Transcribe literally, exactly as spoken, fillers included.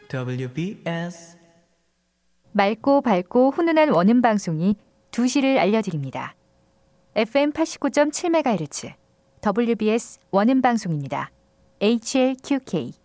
더블유 비 에스 맑고 밝고 훈훈한 원음 방송이 두 시를 알려드립니다. 에프엠 팔십구 점 칠 메가헤르츠 더블유 비 에스 원음 방송입니다. 에이치 엘 큐 케이